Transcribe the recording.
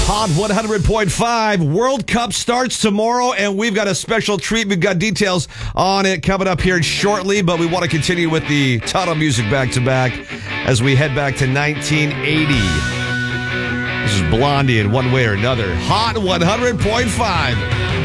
Hot 100.5 World Cup starts tomorrow, and we've got a special treat. We've got details on it coming up here shortly, but we want to continue with the title music back-to-back as we head back to 1980. This is Blondie in one way or another. Hot 100.5.